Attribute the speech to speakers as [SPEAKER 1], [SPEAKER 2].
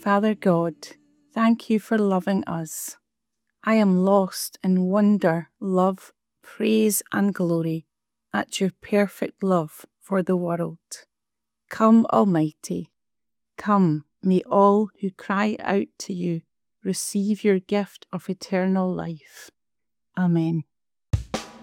[SPEAKER 1] Father God, thank you for loving us. I am lost in wonder, love, praise, and glory at your perfect love for the world. Come, Almighty. Come, may all who cry out to you receive your gift of eternal life. Amen.